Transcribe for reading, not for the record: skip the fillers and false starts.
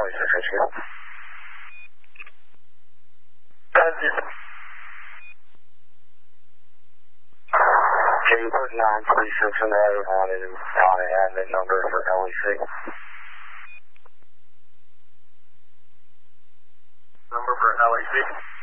LEC HQ. Can you put 936 in there on an admin number for LEC? Number for LEC?